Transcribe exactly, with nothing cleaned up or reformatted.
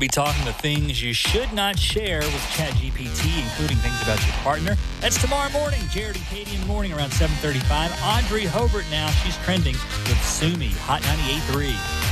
Be talking the things you should not share with ChatGPT, including things about your partner. That's tomorrow morning. Jared and Katie in the morning around seven thirty-five. Audrey Hobart now. She's trending with Sumi, Hot ninety-eight point three.